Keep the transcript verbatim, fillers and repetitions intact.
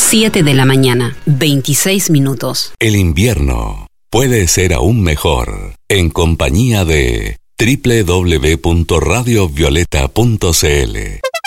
siete de la mañana, veintiséis minutos. El invierno puede ser aún mejor en compañía de doble u doble u doble u punto radio violeta punto c l.